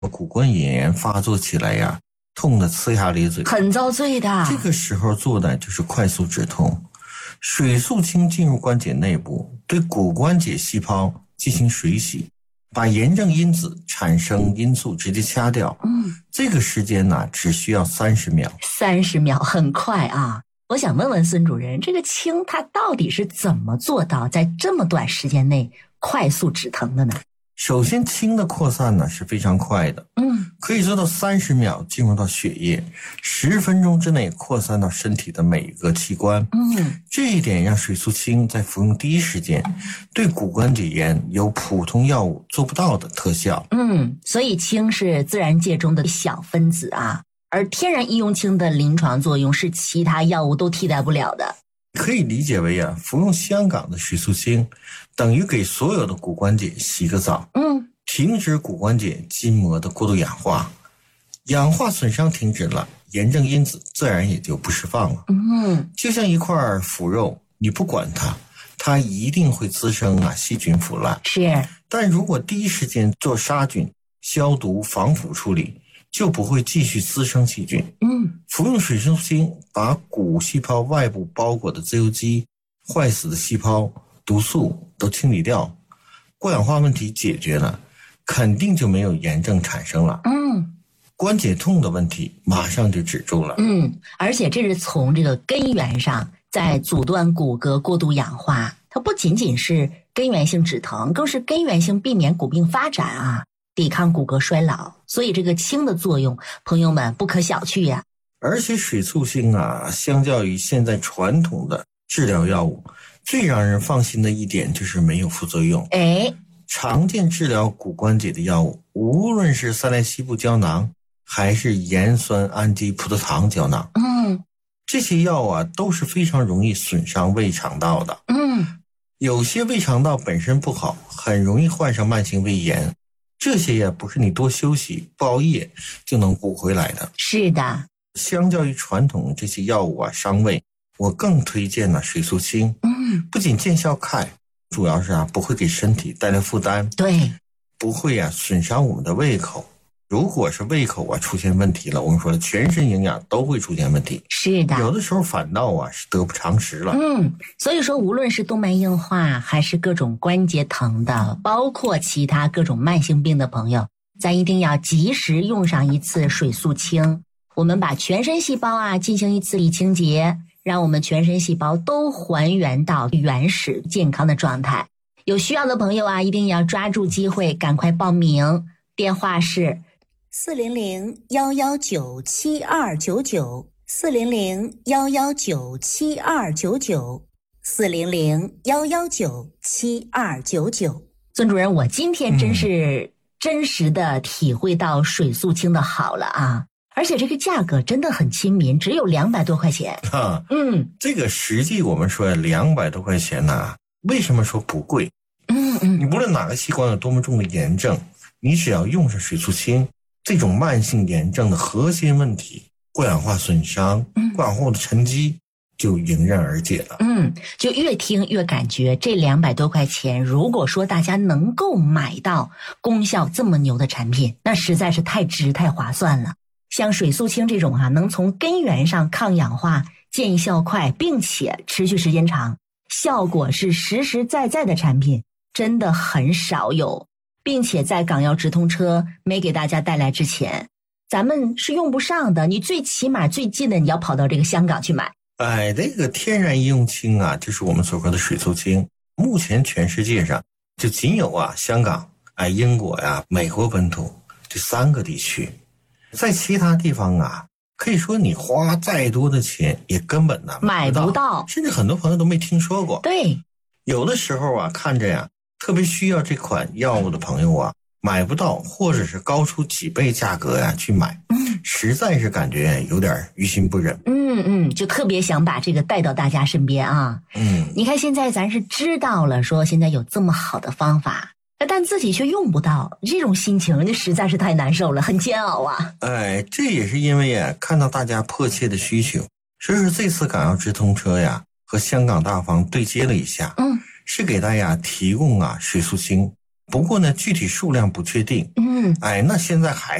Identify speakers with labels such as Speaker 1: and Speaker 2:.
Speaker 1: 骨关节炎发作起来呀，痛得呲牙咧嘴，
Speaker 2: 很遭罪的。
Speaker 1: 这个时候做的就是快速止痛，水素清进入关节内部，对骨关节细胞进行水洗，把炎症因子产生因素直接掐掉。这个时间呢，只需要30秒。
Speaker 2: 30秒很快啊！我想问问孙主任，这个清它到底是怎么做到在这么短时间内快速止疼的呢？
Speaker 1: 首先，氢的扩散呢是非常快的，可以做到30秒进入到血液，10分钟之内扩散到身体的每一个器官。这一点让水素氢在服用第一时间，对骨关节炎有普通药物做不到的特效。
Speaker 2: 所以氢是自然界中的小分子啊，而天然医用氢的临床作用是其他药物都替代不了的。
Speaker 1: 可以理解为服用香港的水素氢等于给所有的骨关节洗个澡，停止骨关节筋膜的过度氧化，氧化损伤停止了，炎症因子自然也就不释放了。就像一块腐肉，你不管它一定会滋生细菌腐烂。
Speaker 2: 是，
Speaker 1: 但如果第一时间做杀菌、消毒、防腐处理，就不会继续滋生细菌。服用水素氢把骨细胞外部包裹的自由基、坏死的细胞、毒素都清理掉，过氧化问题解决了，肯定就没有炎症产生了。关节痛的问题马上就止住了。
Speaker 2: 而且这是从这个根源上在阻断骨骼过度氧化，它不仅仅是根源性止疼，更是根源性避免骨病发展啊，抵抗骨骼衰老。所以这个氢的作用，朋友们不可小觑呀。
Speaker 1: 而且水素氢相较于现在传统的治疗药物，最让人放心的一点就是没有副作用。常见治疗骨关节的药物，无论是塞莱西布胶囊还是盐酸氨基葡萄糖胶囊，这些药都是非常容易损伤胃肠道的。有些胃肠道本身不好，很容易患上慢性胃炎，这些也不是你多休息不熬夜就能补回来的。
Speaker 2: 是的，
Speaker 1: 相较于传统这些药物伤胃，我更推荐水素氢。不仅见效快，主要是不会给身体带来负担。
Speaker 2: 对，
Speaker 1: 不会损伤我们的胃口。如果是胃口出现问题了，我们说全身营养都会出现问题。
Speaker 2: 是的，
Speaker 1: 有的时候反倒是得不偿失了。
Speaker 2: 所以说无论是动脉硬化还是各种关节疼的，包括其他各种慢性病的朋友，咱一定要及时用上一次水素氢。我们把全身细胞进行一次理清洁，让我们全身细胞都还原到原始健康的状态。有需要的朋友一定要抓住机会赶快报名，电话是400-119-7299，400-119-7299，400-119-7299。孙主任，我今天真是真实的体会到水素氢的好了啊！而且这个价格真的很亲民，只有200多块钱。
Speaker 1: 这个实际我们说200多块钱为什么说不贵？你无论哪个器官有多么重的炎症，你只要用上水素氢，这种慢性炎症的核心问题，过氧化损伤、过氧化物的沉积就迎刃而解了。
Speaker 2: 就越听越感觉这200多块钱，如果说大家能够买到功效这么牛的产品，那实在是太值太划算了。像水素氢这种能从根源上抗氧化、见效快，并且持续时间长，效果是实实在在的产品，真的很少有。并且在港药直通车没给大家带来之前，咱们是用不上的，你最起码最近的你要跑到这个香港去买。
Speaker 1: 这个天然医用氢就是我们所说的水素氢，目前全世界上就仅有香港、英国美国本土这3个地区，在其他地方可以说你花再多的钱也根本
Speaker 2: 买不到，
Speaker 1: 甚至很多朋友都没听说过。
Speaker 2: 对，
Speaker 1: 有的时候看着特别需要这款药物的朋友买不到，或者是高出几倍价格去买，实在是感觉有点于心不忍。
Speaker 2: 就特别想把这个带到大家身边你看现在咱是知道了说现在有这么好的方法，但自己却用不到，这种心情那实在是太难受了，很煎熬
Speaker 1: 这也是因为看到大家迫切的需求，所以说这次港药直通车和香港大方对接了一下，是给大家提供水素氢不过呢，具体数量不确定。那现在还